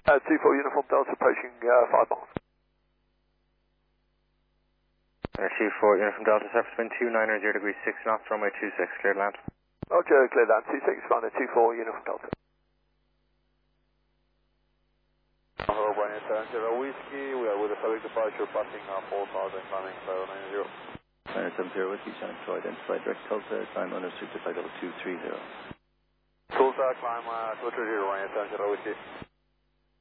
24 Uniform Delta approaching 5 miles. 24 Uniform Delta, surface wind 290 degrees 6 knots, runway 26, cleared land. Roger, clear land, 26, Runway 24 Uniform Delta. Hello, Brian, 70 Whiskey, we are with a public departure passing 4,000, climbing 590. 70 Whiskey, Channel Troy, identified direct Tulsa, climb unrestricted by level 230. Tulsa, climb 230, Brian, 70 Whiskey.